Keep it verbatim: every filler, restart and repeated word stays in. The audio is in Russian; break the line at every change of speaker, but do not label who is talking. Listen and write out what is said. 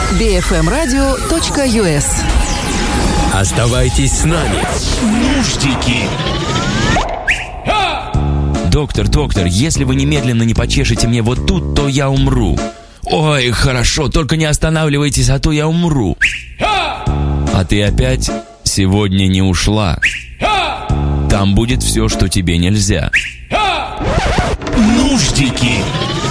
би эф эм радио точка ю эс.
Оставайтесь с нами. Нуждики.
Доктор, доктор, если вы немедленно не почешете мне вот тут, то я умру. Ой, хорошо, только не останавливайтесь, а то я умру. А ты опять сегодня не ушла. Там будет все, что тебе нельзя.
Нуждики.